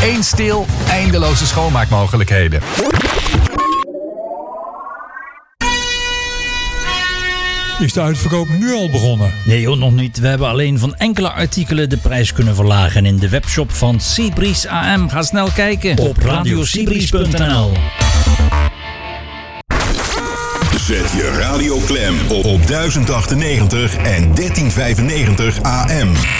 Eén stil, eindeloze schoonmaakmogelijkheden. Is de uitverkoop nu al begonnen? Nee joh, nog niet. We hebben alleen van enkele artikelen de prijs kunnen verlagen in de webshop van Seabreeze AM. Ga snel kijken op radioseabreeze.nl. Zet je radio klem op 1098 en 1395 AM.